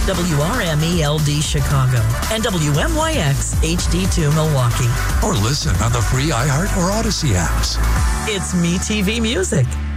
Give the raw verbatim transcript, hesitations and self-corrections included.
W R M E L D Chicago, and W M Y X H D two Milwaukee. Or listen on the free iHeart or Odyssey apps. It's MeTV Music.